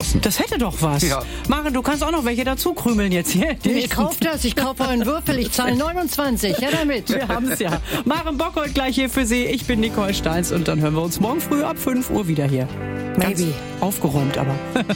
lassen. Das hätte doch was. Ja. Maren, du kannst auch noch welche dazu krümeln jetzt hier. Ich kaufe das, ich kaufe einen Würfel, ich zahle 29. Ja, damit. Wir haben es ja. Maren Bockholt gleich hier für Sie. Ich bin Nicole Steins und dann hören wir uns morgen früh ab 5 Uhr wieder hier. Maybe. Ganz aufgeräumt aber.